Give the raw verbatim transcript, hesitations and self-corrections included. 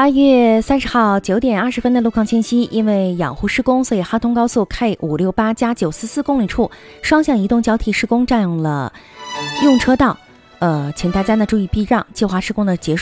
八月三十号九点二十分的路况信息，因为养护施工，所以哈通高速 K 五六八加九四四公里处双向移动交替施工占用了用车道，呃，请大家呢注意避让。计划施工的结束。